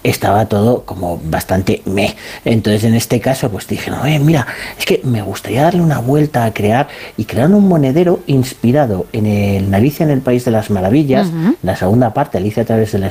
estaba todo como bastante meh. Entonces en este caso pues dije, no, mira, es que me gustaría darle una vuelta a crear un monedero inspirado en el Alicia en el País de las Maravillas, Ujú. la segunda parte, Alicia a través del